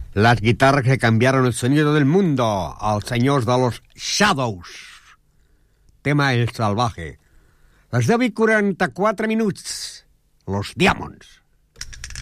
Las guitarras que cambiaron el sonido del mundo, als senyors de los Shadows. Tema El Salvaje. Les 10:44 minuts. Los Diamonds.